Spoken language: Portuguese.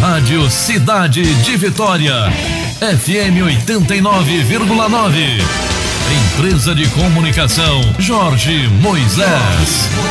Rádio Cidade de Vitória, FM 89,9. Empresa de Comunicação Jorge Moisés.